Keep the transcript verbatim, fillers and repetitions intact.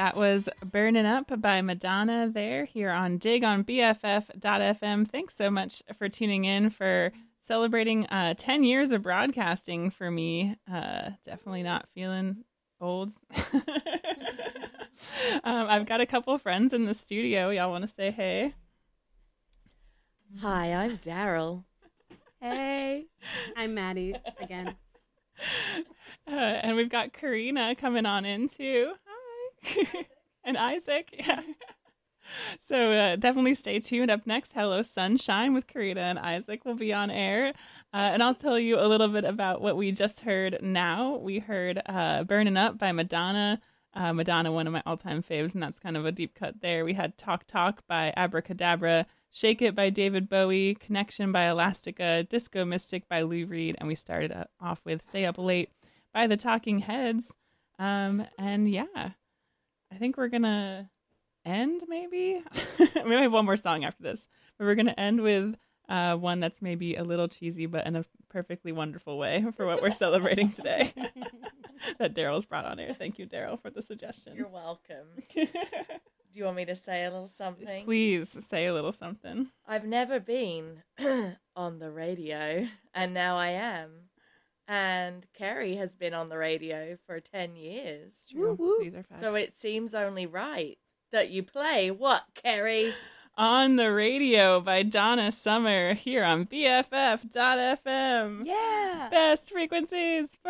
That was Burnin' Up by Madonna there here on Dig on B F F dot F M. Thanks so much for tuning in, for celebrating uh, ten years of broadcasting for me. Uh, definitely not feeling old. um, I've got a couple friends in the studio. Y'all want to say hey? Hi, I'm Daryl. Hey, I'm Maddie again. Uh, and we've got Karina coming on in too. Hi. And Isaac. Yeah. So uh, definitely stay tuned. Up next, Hello Sunshine with Karina and Isaac will be on air. Uh, and I'll tell you a little bit about what we just heard now. We heard uh, Burnin' Up by Madonna. Uh, Madonna, one of my all-time faves, and that's kind of a deep cut there. We had Talk Talk by Abracadabra, Shake It by David Bowie, Connection by Elastica, Disco Mystic by Lou Reed, and we started off with Stay Up Late by the Talking Heads. Um, and yeah, I think we're going to end maybe. We might have one more song after this, but we're going to end with uh, one that's maybe a little cheesy, but in a perfectly wonderful way for what we're celebrating today. That Daryl's brought on air. Thank you, Daryl, for the suggestion. You're welcome. Do you want me to say a little something? Please say a little something. I've never been on the radio, and now I am. And Kerry has been on the radio for ten years. True. Woo-woo. These are facts. So it seems only right that you play what, Kerry? On the Radio by Donna Summer here on B F F dot F M. Yeah. Best frequencies.